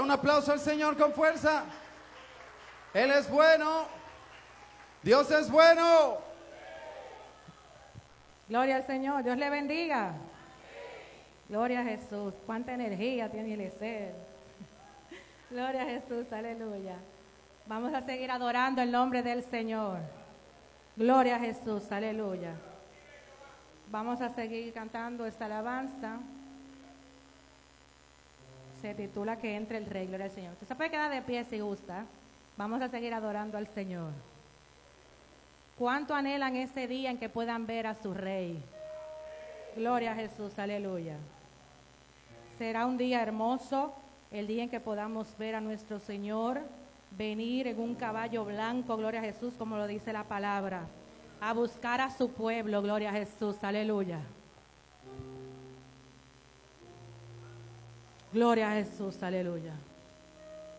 Da un aplauso al Señor con fuerza. Él es bueno. Dios es bueno. Gloria al Señor. Dios le bendiga. Gloria a Jesús. Cuánta energía tiene el ser. Gloria a Jesús. Aleluya. Vamos a seguir adorando el nombre del Señor. Gloria a Jesús. Aleluya. Vamos a seguir cantando esta alabanza. Se titula Que entre el Rey. Gloria al Señor. Usted se puede quedar de pie si gusta. Vamos a seguir adorando al Señor. ¿Cuánto anhelan ese día en que puedan ver a su Rey? Gloria a Jesús, aleluya. Será un día hermoso, el día en que podamos ver a nuestro Señor venir en un caballo blanco, gloria a Jesús, como lo dice la palabra, a buscar a su pueblo, gloria a Jesús, aleluya. Gloria a Jesús, aleluya.